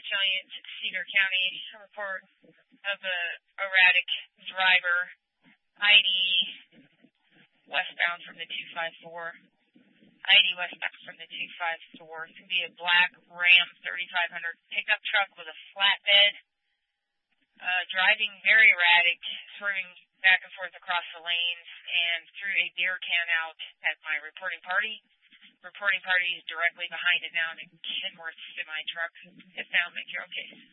Giant, Cedar County. A report of a erratic driver, ID westbound from the 254. ID westbound from the 254. It's going to be a black Ram 3500 pickup truck with a flatbed. Driving very erratic, swerving back and forth across the lanes and threw a beer can out at my reporting party. Reporting party is directly behind it now in a Kenworth semi-truck. If now, make your own case.